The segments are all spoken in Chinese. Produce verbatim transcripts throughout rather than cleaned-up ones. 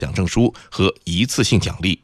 奖证书和一次性奖励。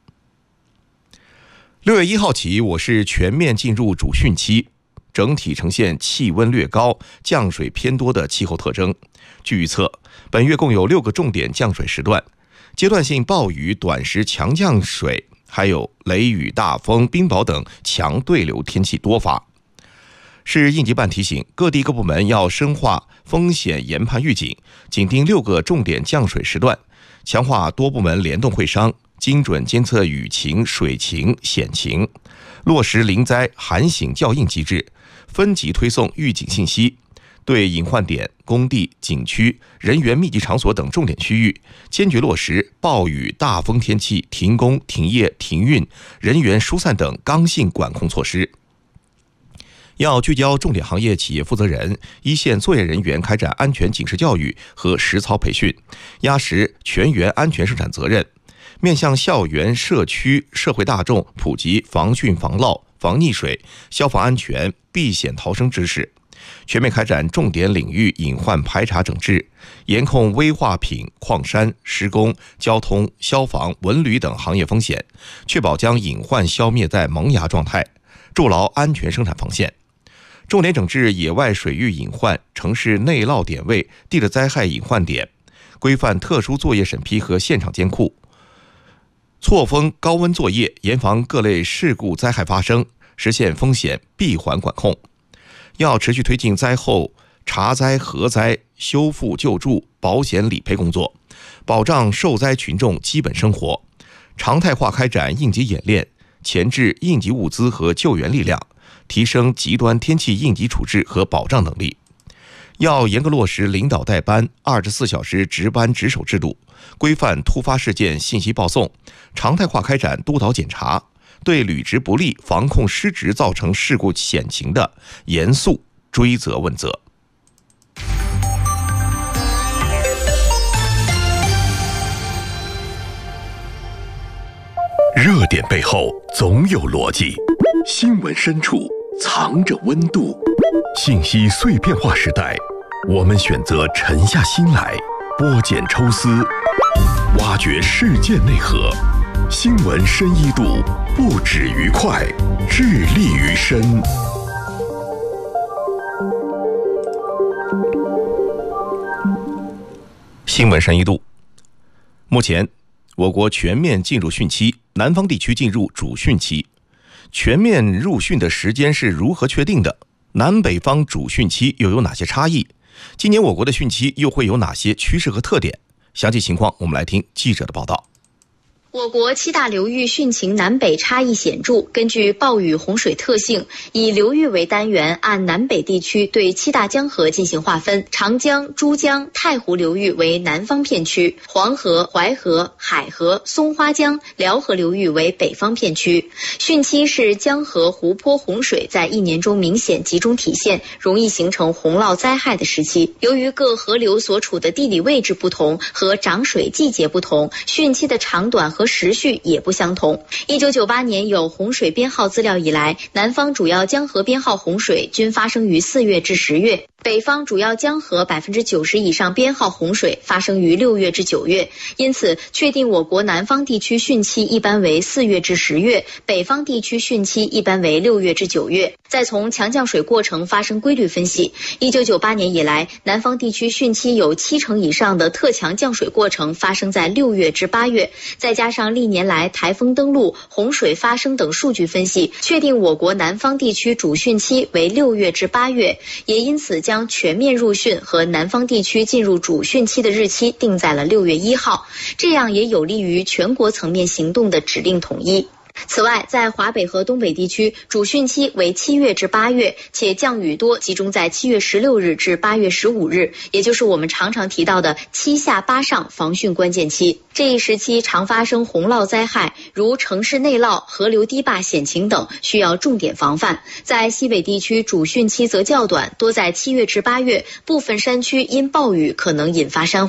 六月一号起，我市全面进入主汛期，整体呈现气温略高、降水偏多的气候特征。据预测，本月共有六个重点降水时段，阶段性暴雨、短时强降水，还有雷雨、大风、冰雹等强对流天气多发。市应急办提醒各地各部门要深化风险研判预警，紧盯六个重点降水时段，强化多部门联动会商，精准监测雨情、水情、险情，落实临灾喊醒校应机制，分级推送预警信息。对隐患点、工地、景区、人员密集场所等重点区域，坚决落实暴雨、大风天气停工、停业、停运、人员疏散等刚性管控措施。要聚焦重点行业企业负责人、一线作业人员开展安全警示教育和实操培训，压实全员安全生产责任，面向校园、社区、社会大众普及防汛防涝、防溺水、消防安全、避险逃生知识，全面开展重点领域隐患排查整治，严控危化品、矿山、施工、交通、消防、文旅等行业风险，确保将隐患消灭在萌芽状态，筑牢安全生产防线。重点整治野外水域隐患、城市内涝点位、地质灾害隐患点，规范特殊作业审批和现场监库，错峰高温作业，严防各类事故灾害发生，实现风险闭环管控。要持续推进灾后查灾核灾、修复救助、保险理赔工作，保障受灾群众基本生活，常态化开展应急演练，前置应急物资和救援力量，提升极端天气应急处置和保障能力。要严格落实领导带班、二十四小时值班值守制度，规范突发事件信息报送，常态化开展督导检查，对履职不力、防控失职造成事故险情的，严肃追责问责。 热点背后总有逻辑，新闻深处藏着温度。信息碎片化时代，我们选择沉下心来，剥茧抽丝，挖掘事件内核。新闻深一度，不止于快，致力于深。 新闻深一度，目前我国全面进入汛期，南方地区进入主汛期。全面入汛的时间是如何确定的？南北方主汛期又有哪些差异？今年我国的汛期又会有哪些趋势和特点？详细情况我们来听记者的报道。 我国七大流域汛情南北差异显著，根据暴雨洪水特性，以流域为单元，按南北地区对七大江河进行划分。长江、珠江、太湖流域为南方片区，黄河、淮河、海河、松花江、辽河流域为北方片区。汛期是江河、湖泊洪水在一年中明显集中体现，容易形成洪涝灾害的时期。由于各河流所处的地理位置不同和涨水季节不同，汛期的长短和和时序也不相同。一九九八年有洪水编号资料以来，南方主要江河编号洪水均发生于四月至十月，北方主要江河百分之九十以上编号洪水发生于六月至九月。因此，确定我国南方地区汛期一般为四月至十月，北方地区汛期一般为六月至九月。再从强降水过程发生规律分析，一九九八年以来，南方地区汛期有七成以上的特强降水过程发生在六月至八月，再加上历年来台风登陆、洪水发生等数据分析，确定我国南方地区主汛期为六月至八月，也因此将全面入汛和南方地区进入主汛期的日期定在了六月一号，这样也有利于全国层面行动的指令统一。此外，在华北和东北地区，主汛期为七月至八月，且降雨多集中在七月十六日至八月十五日，也就是我们常常提到的七下八上防汛关键期。这一时期常发生洪涝灾害，如城市内涝、河流堤坝险情等，需要重点防范。在西北地区，主汛期则较短，多在七月至八月，部分山区因暴雨可能引发山洪。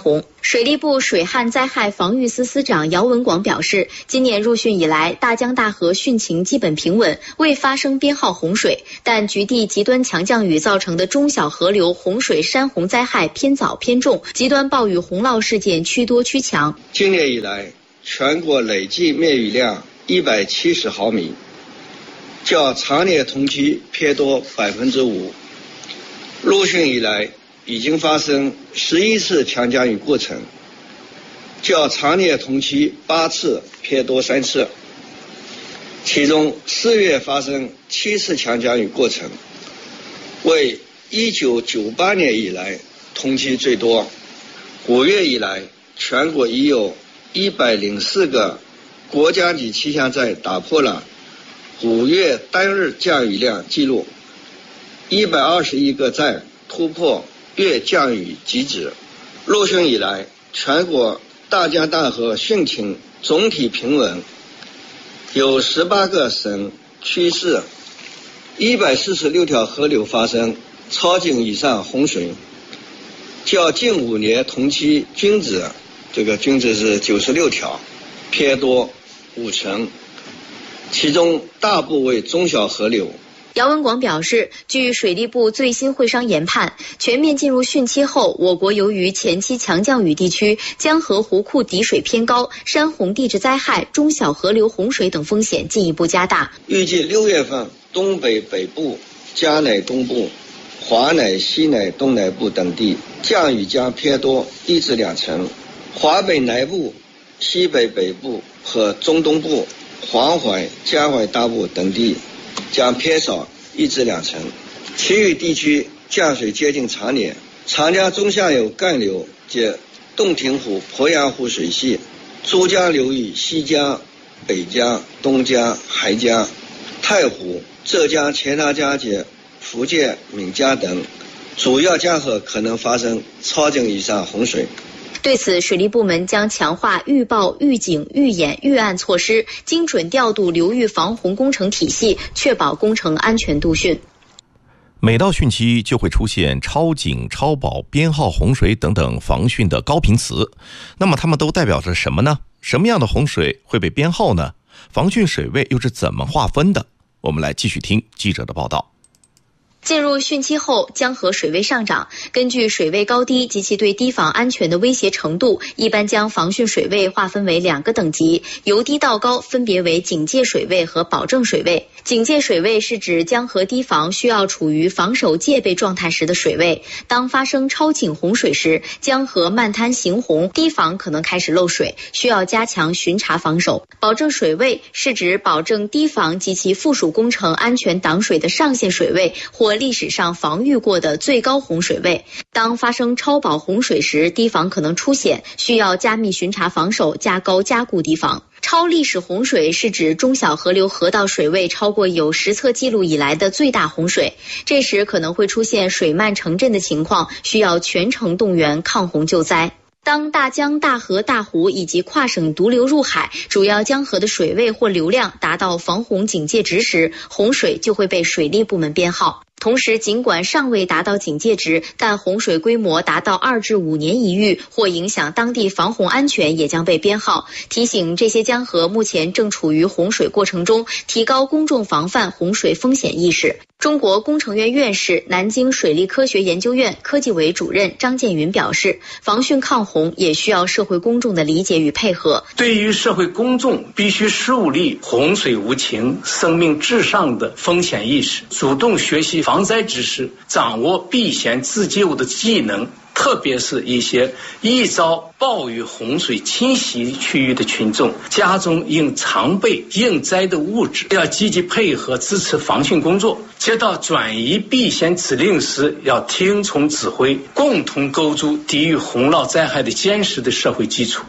水利部水旱灾害防御司司长姚文广表示，今年入汛以来，大江大河汛情基本平稳，未发生编号洪水，但局地极端强降雨造成的中小河流洪水山洪灾害偏早偏重，极端暴雨洪涝事件趋多趋强。 今年以来，全国累计灭雨量一百七十毫米，较常年同期偏多百分之五。入汛以来，已经发生十一次强降雨过程，较常年同期八次偏多三次。其中四月发生七次强降雨过程，为一九九八年以来同期最多。五月以来，全国已有一百零四个国家级气象站打破了五月单日降雨量记录，一百二十一个站突破月降雨极值。入汛以来，全国大江大河汛情总体平稳，有十八个省区市一百四十六条河流发生超警以上洪水，较近五年同期均值，这个均值是九十六条，偏多五成，其中大部为中小河流。 姚文广表示，据水利部最新会商研判，全面进入汛期后，我国由于前期强降雨地区江河湖库底水偏高，山洪地质灾害、中小河流洪水等风险进一步加大。 预计六月份，东北北部、嘉乃东部、华乃、西乃、东南部等地降雨将偏多一至两成，华北南部、西北北部和中东部、黄淮、江淮大部等地将偏少一至两成，其余地区降水接近常年。长江中下游干流及洞庭湖、鄱阳湖水系、珠江流域西江、北江、东江、海江、太湖、浙江钱塘江及福建闽江等主要江河可能发生超警以上洪水。 对此，水利部门将强化预报、预警、预演、预案措施，精准调度流域防洪工程体系，确保工程安全度汛。 每到汛期就会出现超警、超保、编号洪水等等防汛的高频词，那么它们都代表着什么呢？什么样的洪水会被编号呢？防汛水位又是怎么划分的？我们来继续听记者的报道。 进入汛期后，江河水位上涨，根据水位高低及其对堤防安全的威胁程度，一般将防汛水位划分为两个等级，由低到高分别为警戒水位和保证水位。警戒水位是指江河堤防需要处于防守戒备状态时的水位，当发生超警洪水时，江河漫滩行洪，堤防可能开始漏水，需要加强巡查防守。保证水位是指保证堤防及其附属工程安全挡水的上限水位或历史上防御过的最高洪水位。当发生超保洪水时，堤防可能出险，需要加密巡查防守，加高加固堤防。超历史洪水是指中小河流河道水位超过有实测记录以来的最大洪水，这时可能会出现水漫城镇的情况，需要全城动员抗洪救灾。当大江、大河、大湖以及跨省独流入海，主要江河的水位或流量达到防洪警戒值时，洪水就会被水利部门编号。同时，尽管尚未达到警戒值，但洪水规模达到二至五年一遇或影响当地防洪安全也将被编号，提醒这些江河目前正处于洪水过程中，提高公众防范洪水风险意识。中国工程院院士、南京水利科学研究院科技委主任张建云表示，防汛抗洪也需要社会公众的理解与配合。 对于社会公众，必须树立洪水无情、生命至上的风险意识，主动学习防灾知识，掌握避险自救的技能，特别是一些易遭暴雨洪水侵袭区域的群众，家中应常备应灾的物质，要积极配合支持防汛工作。接到转移避险指令时，要听从指挥，共同构筑抵御洪涝灾害的坚实的社会基础。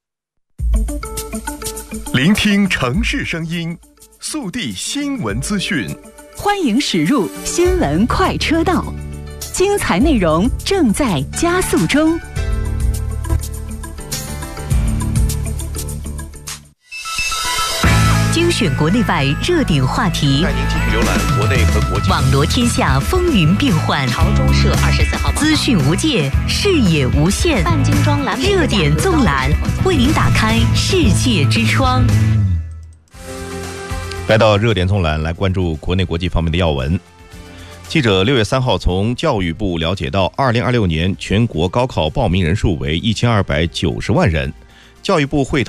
聆听城市声音，速递新闻资讯， 欢迎驶入新闻快车道，精彩内容正在加速中。经选国内外热点话题， 带您继续浏览国内和国际。 网罗天下风云变幻。 朝中社二十四号资讯无界，视野无限。 半精装蓝热点纵览，为您打开世界之窗。 来到热点纵览，来关注国内国际方面的要闻。记者六月三号从教育部了解到，二零二六年全国高考报名人数为一千二百九十万人。教育部会